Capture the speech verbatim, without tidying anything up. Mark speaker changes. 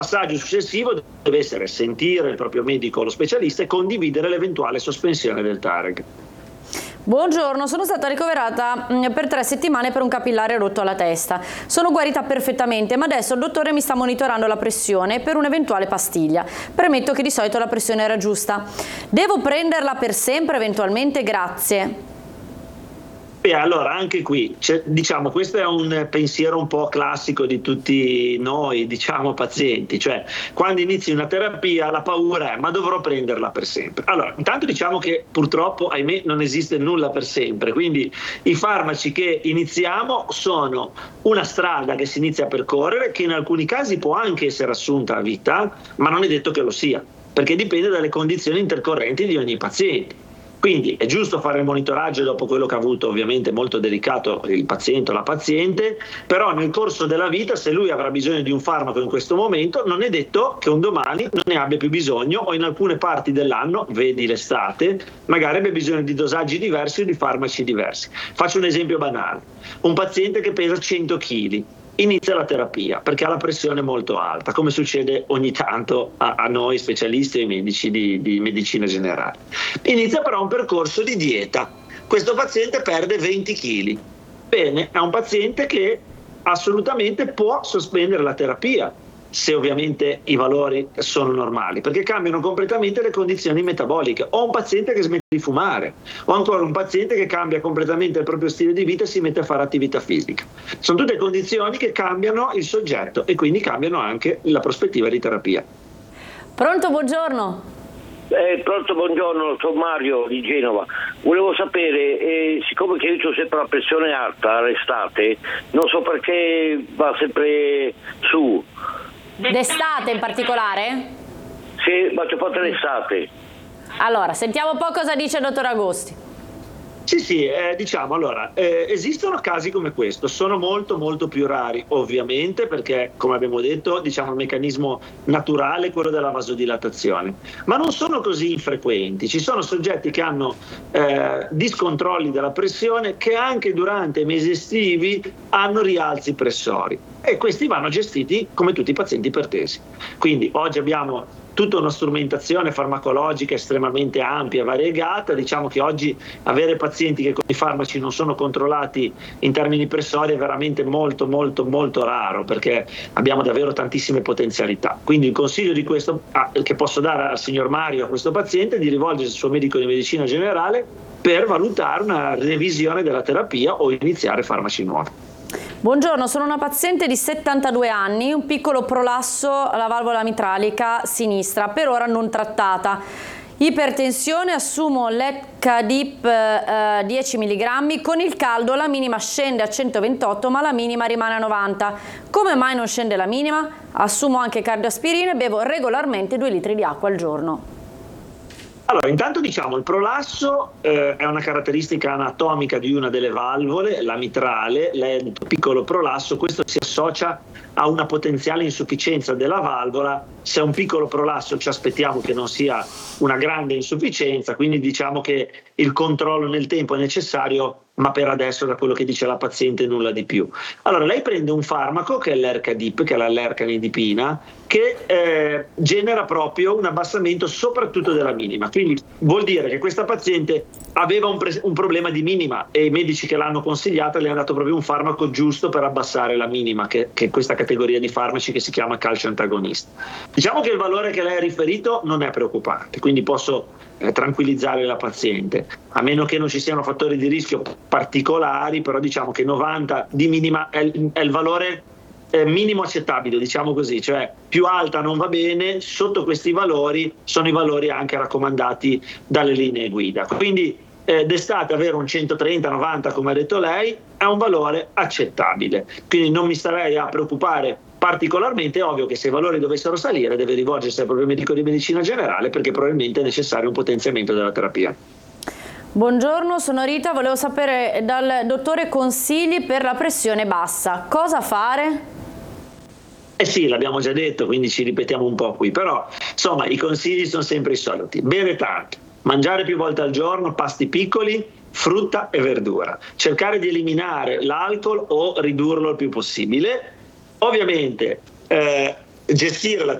Speaker 1: passaggio successivo deve essere sentire il proprio medico o lo specialista e condividere l'eventuale sospensione del Tareg.
Speaker 2: Buongiorno, sono stata ricoverata per tre settimane per un capillare rotto alla testa. Sono guarita perfettamente, ma adesso il dottore mi sta monitorando la pressione per un'eventuale pastiglia. Premetto che di solito la pressione era giusta. Devo prenderla per sempre eventualmente? Grazie.
Speaker 1: Beh, allora anche qui, diciamo, questo è un pensiero un po' classico di tutti noi, diciamo, pazienti, cioè quando inizi una terapia la paura è ma dovrò prenderla per sempre. Allora, intanto diciamo che purtroppo, ahimè, non esiste nulla per sempre, quindi i farmaci che iniziamo sono una strada che si inizia a percorrere, che in alcuni casi può anche essere assunta a vita, ma non è detto che lo sia, perché dipende dalle condizioni intercorrenti di ogni paziente. Quindi è giusto fare il monitoraggio dopo quello che ha avuto, ovviamente molto delicato, il paziente o la paziente, però nel corso della vita, se lui avrà bisogno di un farmaco in questo momento, non è detto che un domani non ne abbia più bisogno, o in alcune parti dell'anno, vedi l'estate, magari abbia bisogno di dosaggi diversi o di farmaci diversi. Faccio un esempio banale: un paziente che pesa cento chili inizia la terapia perché ha la pressione molto alta, come succede ogni tanto a, a noi specialisti e ai medici di, di medicina generale. Inizia però un percorso di dieta. Questo paziente perde venti chili. Bene, è un paziente che assolutamente può sospendere la terapia, se ovviamente i valori sono normali, perché cambiano completamente le condizioni metaboliche. O un paziente che smette di fumare, o ancora un paziente che cambia completamente il proprio stile di vita e si mette a fare attività fisica. Sono tutte condizioni che cambiano il soggetto e quindi cambiano anche la prospettiva di terapia.
Speaker 2: Pronto, buongiorno.
Speaker 3: Eh, pronto, buongiorno, sono Mario di Genova. Volevo sapere, eh, siccome che io ho sempre la pressione alta all'estate, non so perché va sempre su.
Speaker 2: D'estate in particolare?
Speaker 3: Sì, ma c'è fatto l'estate.
Speaker 2: Allora, sentiamo un po' cosa dice il dottor Agosti.
Speaker 1: Sì, sì, eh, diciamo, allora, eh, esistono casi come questo, sono molto molto più rari, ovviamente, perché, come abbiamo detto, diciamo, il meccanismo naturale è quello della vasodilatazione, ma non sono così infrequenti. Ci sono soggetti che hanno eh, discontrolli della pressione, che anche durante i mesi estivi hanno rialzi pressori, e questi vanno gestiti come tutti i pazienti ipertesi. Quindi oggi abbiamo tutta una strumentazione farmacologica estremamente ampia e variegata. Diciamo che oggi avere pazienti che con i farmaci non sono controllati in termini pressori è veramente molto molto molto raro, perché abbiamo davvero tantissime potenzialità. Quindi il consiglio di questo, ah, che posso dare al signor Mario, a questo paziente, è di rivolgersi al suo medico di medicina generale per valutare una revisione della terapia o iniziare farmaci nuovi.
Speaker 2: Buongiorno, sono una paziente di settantadue anni, un piccolo prolasso alla valvola mitralica sinistra, per ora non trattata. Ipertensione, assumo l'Ecadip eh, dieci milligrammi, con il caldo la minima scende a centoventotto ma la minima rimane a novanta. Come mai non scende la minima? Assumo anche cardioaspirina e bevo regolarmente due litri di acqua al giorno.
Speaker 1: Allora, intanto diciamo, il prolasso eh, è una caratteristica anatomica di una delle valvole, la mitrale, lei è un piccolo prolasso, questo si associa a una potenziale insufficienza della valvola. Se è un piccolo prolasso ci aspettiamo che non sia una grande insufficienza, quindi diciamo che il controllo nel tempo è necessario, ma per adesso, da quello che dice la paziente, nulla di più. Allora, lei prende un farmaco che è l'Ercadip, che è l'allercanidipina, che eh, genera proprio un abbassamento soprattutto della minima. Quindi vuol dire che questa paziente aveva un, pre- un problema di minima, e i medici che l'hanno consigliata le hanno dato proprio un farmaco giusto per abbassare la minima, che, che è questa categoria di farmaci che si chiama calcio antagonista. Diciamo che il valore che lei ha riferito non è preoccupante, quindi posso eh, tranquillizzare la paziente, a meno che non ci siano fattori di rischio particolari, però diciamo che novanta di minima è il, è il valore eh, minimo accettabile, diciamo così, cioè più alta non va bene, sotto questi valori sono i valori anche raccomandati dalle linee guida. Quindi eh, d'estate avere un centotrenta novanta, come ha detto lei, è un valore accettabile, quindi non mi starei a preoccupare particolarmente. È ovvio che se i valori dovessero salire deve rivolgersi al proprio medico di medicina generale, perché probabilmente è necessario un potenziamento della terapia.
Speaker 2: Buongiorno, sono Rita, volevo sapere dal dottore consigli per la pressione bassa. Cosa fare?
Speaker 1: Eh sì, l'abbiamo già detto, quindi ci ripetiamo un po' qui, però insomma i consigli sono sempre i soliti: bere tanto, mangiare più volte al giorno pasti piccoli, frutta e verdura, cercare di eliminare l'alcol o ridurlo il più possibile. Ovviamente eh, gestire la